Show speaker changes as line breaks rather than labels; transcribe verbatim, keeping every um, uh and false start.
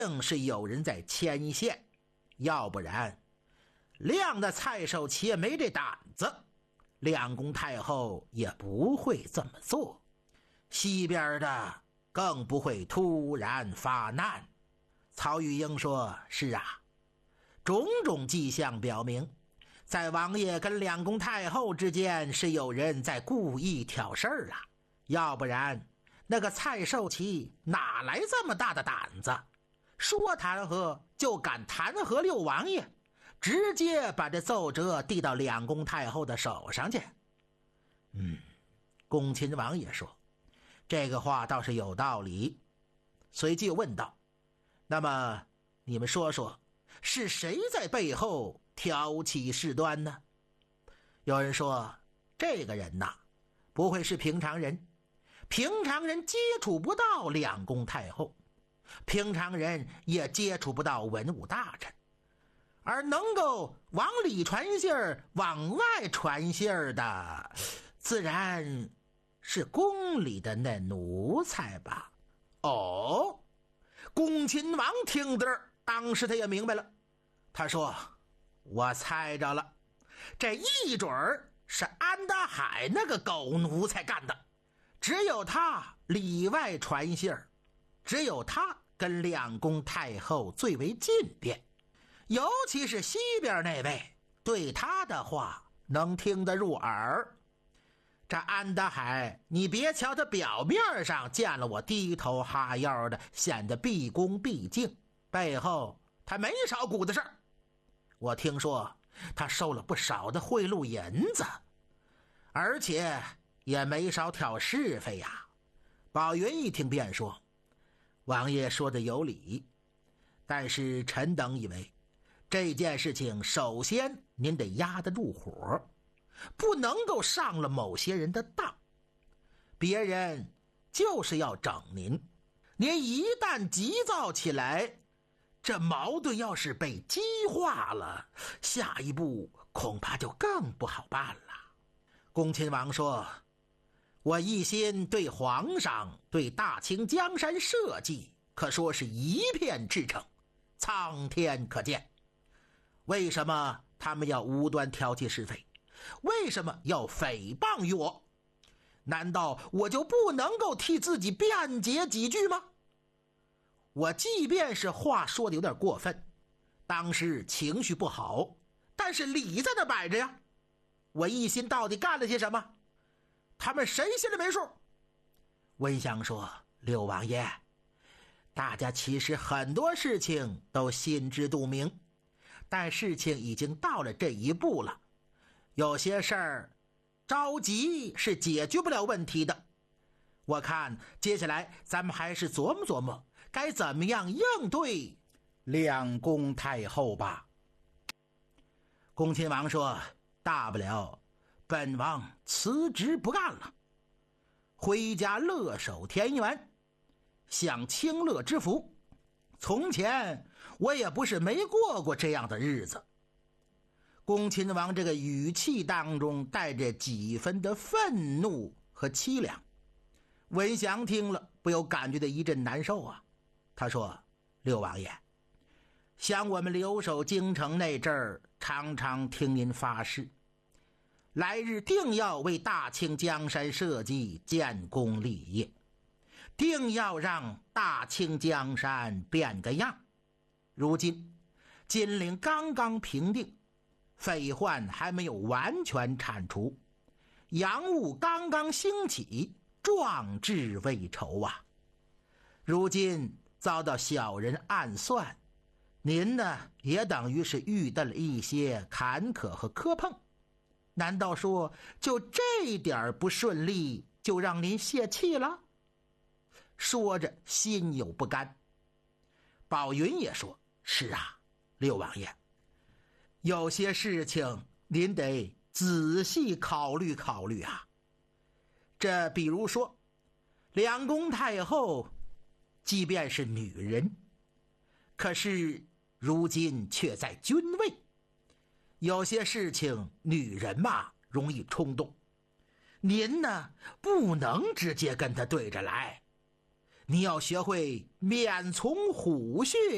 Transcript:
定是有人在牵线，要不然亮的蔡寿齐没这胆子，亮宫太后也不会这么做，西边的更不会突然发难。曹玉英说，是啊，种种迹象表明，在王爷跟两宫太后之间是有人在故意挑事儿啊，要不然那个蔡寿齐哪来这么大的胆子，说弹劾就敢弹劾六王爷，直接把这奏折递到两宫太后的手上去。嗯，恭亲王爷说，这个话倒是有道理。随即又问道，那么你们说说，是谁在背后挑起事端呢？有人说，这个人呐，不会是平常人，平常人接触不到两宫太后，平常人也接触不到文武大臣，而能够往里传信儿往外传信儿的，自然是宫里的那奴才吧。哦，恭亲王听得当时他也明白了，他说，我猜着了，这一准儿是安德海那个狗奴才干的，只有他里外传信儿，只有他跟两宫太后最为近便，尤其是西边那位对他的话能听得入耳。这安德海，你别瞧他表面上见了我低头哈腰的，显得毕恭毕敬，背后他没少鼓的事儿。我听说他收了不少的贿赂银子，而且也没少挑是非呀。宝云一听便说，王爷说的有理，但是臣等以为这件事情首先您得压得住火，不能够上了某些人的当，别人就是要整您，您一旦急躁起来，这矛盾要是被激化了，下一步恐怕就更不好办了。恭亲王说，我一心对皇上对大清江山社稷可说是一片赤诚，苍天可见，为什么他们要无端挑起是非，为什么要诽谤于我？难道我就不能够替自己辩解几句吗？我即便是话说的有点过分，当时情绪不好，但是理在那摆着呀，我一心到底干了些什么，他们谁心里没数？温香说，六王爷，大家其实很多事情都心知肚明，但事情已经到了这一步了，有些事儿着急是解决不了问题的。我看接下来咱们还是琢磨琢磨该怎么样应对两宫太后吧。恭亲王说，大不了本王辞职不干了，回家乐守田园，享清乐之福，从前我也不是没过过这样的日子。恭亲王这个语气当中带着几分的愤怒和凄凉，文祥听了不由感觉到一阵难受啊。他说，六王爷，想我们留守京城那阵儿，常常听您发誓，来日定要为大清江山社稷建功立业，定要让大清江山变个样。如今金陵刚刚平定，匪患还没有完全铲除，洋务刚刚兴起，壮志未酬啊！如今遭到小人暗算，您呢也等于是遇到了一些坎坷和磕碰，难道说就这点不顺利就让您泄气了？说着心有不甘。宝云也说，是啊，六王爷，有些事情您得仔细考虑考虑啊。这比如说，两宫太后即便是女人，可是如今却在君位，有些事情女人嘛容易冲动，您呢不能直接跟她对着来，你要学会免从虎穴